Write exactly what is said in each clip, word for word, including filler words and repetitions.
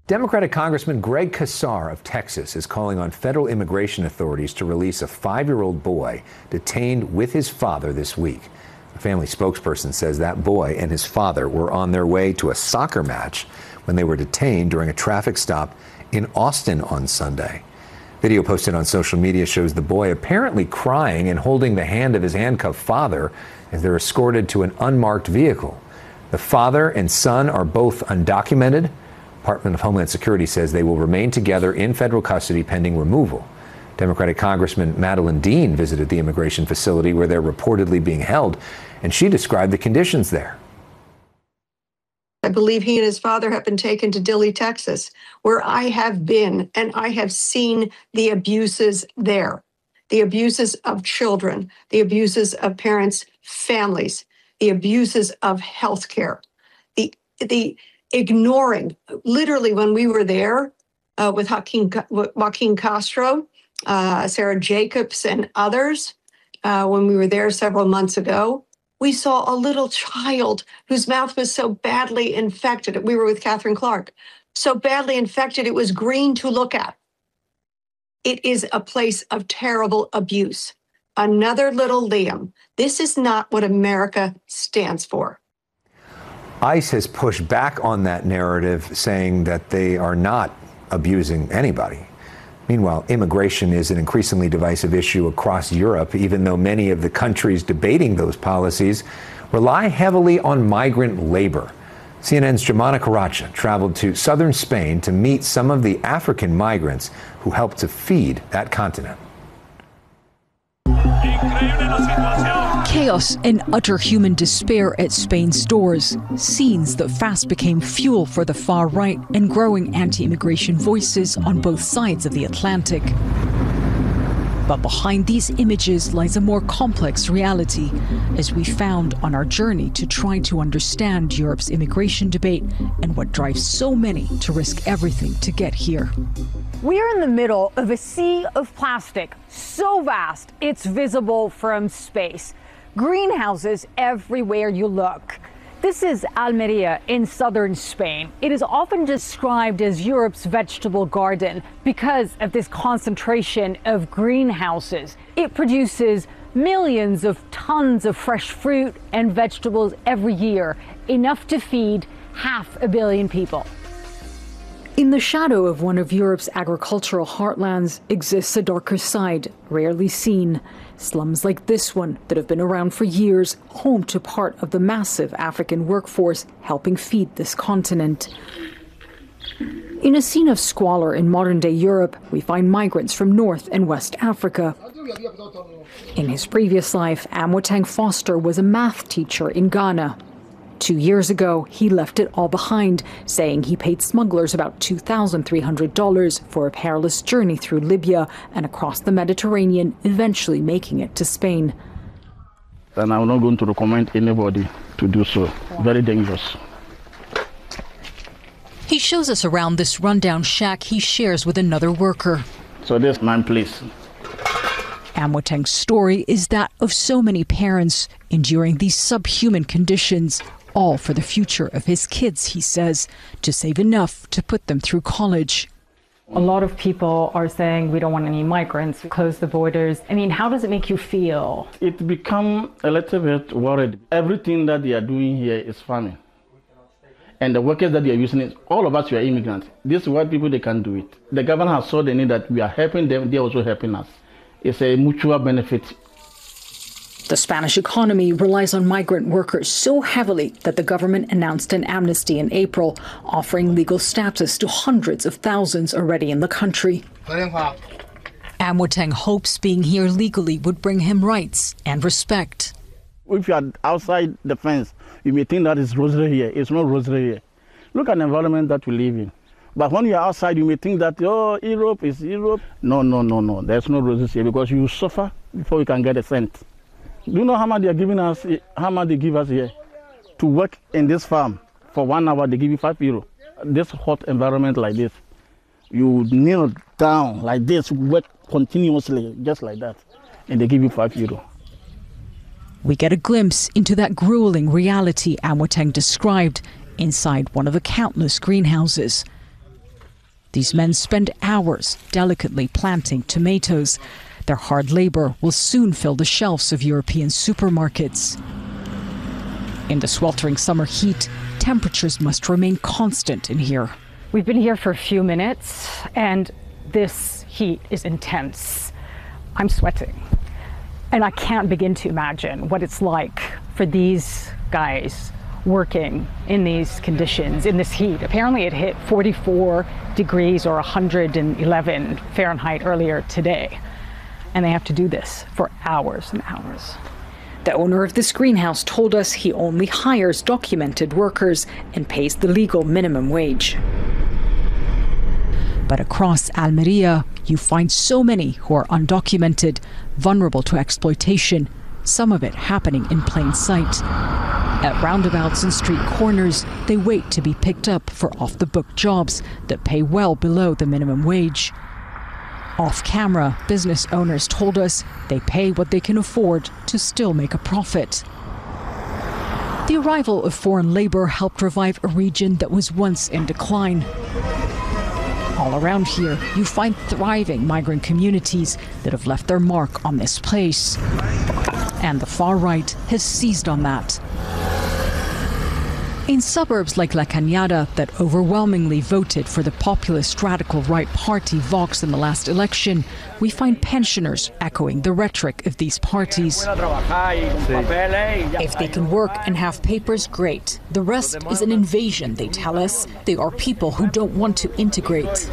Democratic Congressman Greg Casar of Texas is calling on federal immigration authorities to release a five-year-old boy detained with his father this week. A family spokesperson says that boy and his father were on their way to a soccer match when they were detained during a traffic stop in Austin on Sunday. Video posted on social media shows the boy apparently crying and holding the hand of his handcuffed father as they're escorted to an unmarked vehicle. The father and son are both undocumented. Department of Homeland Security says they will remain together in federal custody pending removal. Democratic Congressman Madeleine Dean visited the immigration facility where they're reportedly being held, and she described the conditions there. I believe he and his father have been taken to Dilley, Texas, where I have been, and I have seen the abuses there, the abuses of children, the abuses of parents' families, the abuses of healthcare, the the ignoring. Literally, when we were there uh, with Joaquin, Joaquin Castro, uh, Sarah Jacobs, and others, uh, when we were there several months ago, we saw a little child whose mouth was so badly infected. We were with Catherine Clark. So badly infected, it was green to look at. It is a place of terrible abuse. Another little Liam. This is not what America stands for. ICE has pushed back on that narrative, saying that they are not abusing anybody. Meanwhile, immigration is an increasingly divisive issue across Europe, even though many of the countries debating those policies rely heavily on migrant labor. C N N's Jomana Karacha traveled to southern Spain to meet some of the African migrants who helped to feed that continent. Chaos and utter human despair at Spain's doors. Scenes that fast became fuel for the far right and growing anti-immigration voices on both sides of the Atlantic. But behind these images lies a more complex reality, as we found on our journey to try to understand Europe's immigration debate and what drives so many to risk everything to get here. We're in the middle of a sea of plastic, so vast it's visible from space. Greenhouses everywhere you look. This is Almeria in southern Spain. It is often described as Europe's vegetable garden because of this concentration of greenhouses. It produces millions of tons of fresh fruit and vegetables every year, enough to feed half a billion people. In the shadow of one of Europe's agricultural heartlands exists a darker side, rarely seen. Slums like this one, that have been around for years, home to part of the massive African workforce helping feed this continent. In a scene of squalor in modern-day Europe, we find migrants from North and West Africa. In his previous life, Amwatang Foster was a math teacher in Ghana. Two years ago, he left it all behind, saying he paid smugglers about two thousand three hundred dollars for a perilous journey through Libya and across the Mediterranean, eventually making it to Spain. And I'm not going to recommend anybody to do so. Very dangerous. He shows us around this rundown shack he shares with another worker. So this is my place. Amwatang's story is that of so many parents enduring these subhuman conditions, all for the future of his kids, he says, to save enough to put them through college. A lot of people are saying we don't want any migrants, close the borders. I mean, how does it make you feel? It become a little bit worried. Everything that they are doing here is farming. And the workers that they are using, it, all of us, we are immigrants. These white people, they can't do it. The government has saw the need that we are helping them, they are also helping us. It's a mutual benefit. The Spanish economy relies on migrant workers so heavily that the government announced an amnesty in April, offering legal status to hundreds of thousands already in the country. Amwatang hopes being here legally would bring him rights and respect. If you are outside the fence, you may think that it's rosary here. It's not rosary here. Look at the environment that we live in. But when you are outside, you may think that, oh, Europe is Europe. No, no, no, no. There's no roses here because you suffer before you can get a cent. Do you know how much they are giving us, how much they give us here? To work in this farm for one hour, they give you five euro. This hot environment like this, you kneel down like this, work continuously, just like that, and they give you five euro. We get a glimpse into that grueling reality Amwatang described inside one of the countless greenhouses. These men spend hours delicately planting tomatoes. Their hard labor will soon fill the shelves of European supermarkets. In the sweltering summer heat, temperatures must remain constant in here. We've been here for a few minutes, and this heat is intense. I'm sweating, and I can't begin to imagine what it's like for these guys working in these conditions, in this heat. Apparently it hit forty-four degrees or one hundred eleven Fahrenheit earlier today, and they have to do this for hours and hours. The owner of this greenhouse told us he only hires documented workers and pays the legal minimum wage. But across Almeria, you find so many who are undocumented, vulnerable to exploitation, some of it happening in plain sight. At roundabouts and street corners, they wait to be picked up for off-the-book jobs that pay well below the minimum wage. Off-camera, business owners told us they pay what they can afford to still make a profit. The arrival of foreign labor helped revive a region that was once in decline. All around here, you find thriving migrant communities that have left their mark on this place. And the far right has seized on that. In suburbs like La Cañada that overwhelmingly voted for the populist radical right party Vox in the last election, we find pensioners echoing the rhetoric of these parties. If they can work and have papers, great. The rest is an invasion, they tell us. They are people who don't want to integrate.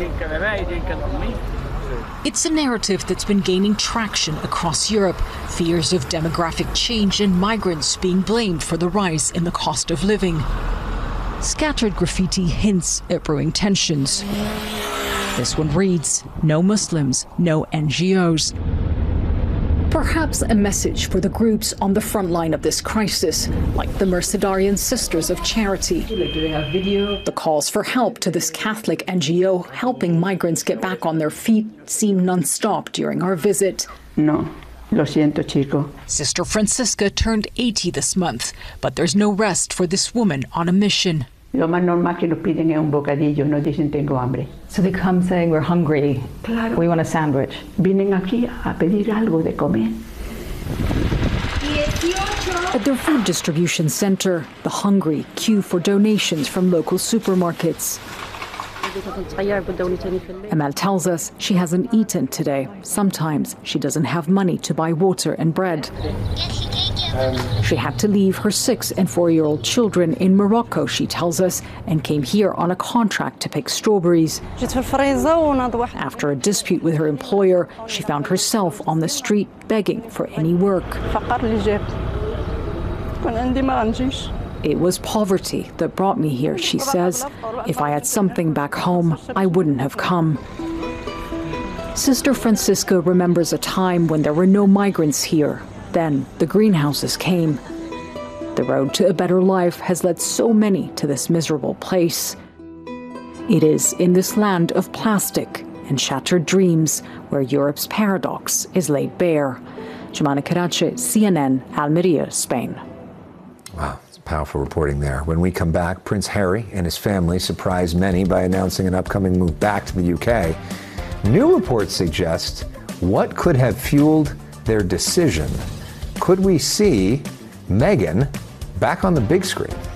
It's a narrative that's been gaining traction across Europe. Fears of demographic change and migrants being blamed for the rise in the cost of living. Scattered graffiti hints at brewing tensions. This one reads, "No Muslims, no N G Os." Perhaps a message for the groups on the front line of this crisis, like the Mercedarian Sisters of Charity. The calls for help to this Catholic N G O helping migrants get back on their feet seem non-stop during our visit. No. Lo siento, chico. Sister Francisca turned eighty this month, but there's no rest for this woman on a mission. Lo más normal que nos piden es un bocadillo, nos dicen tengo hambre. So they come saying we're hungry, Claro. we want a sandwich. Vienen aquí a pedir algo de comer. At their food distribution center, the hungry queue for donations from local supermarkets. Amal tells us she hasn't eaten today. Sometimes she doesn't have money to buy water and bread. She had to leave her six and four-year-old children in Morocco, she tells us, and came here on a contract to pick strawberries. After a dispute with her employer, she found herself on the street begging for any work. It was poverty that brought me here, she says. If I had something back home, I wouldn't have come. Sister Francisca remembers a time when there were no migrants here. Then the greenhouses came. The road to a better life has led so many to this miserable place. It is in this land of plastic and shattered dreams where Europe's paradox is laid bare. Jumana Karache, C N N, Almeria, Spain. Wow, it's powerful reporting there. When we come back, Prince Harry and his family surprised many by announcing an upcoming move back to the U K. New reports suggest what could have fueled their decision. Could we see Meghan back on the big screen?